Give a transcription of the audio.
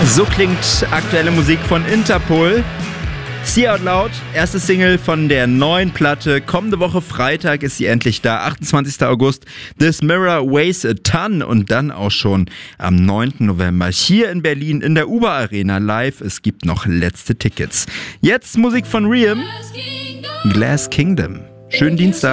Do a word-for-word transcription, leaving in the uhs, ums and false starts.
So klingt aktuelle Musik von Interpol. See Out Loud, erste Single von der neuen Platte. Kommende Woche Freitag ist sie endlich da, achtundzwanzigster August. This Mirror Weighs a Ton und dann auch schon am neunten November hier in Berlin in der Uber Arena live. Es gibt noch letzte Tickets. Jetzt Musik von Riem, Glass Kingdom. Schönen Dienstag.